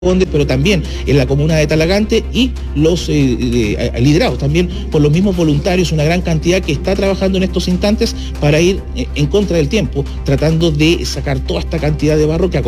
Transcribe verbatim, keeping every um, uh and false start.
pero también en la comuna de Talagante y los eh, eh, liderados también por los mismos voluntarios, una gran cantidad que está trabajando en estos instantes para ir eh, en contra del tiempo, tratando de sacar toda esta cantidad de barro que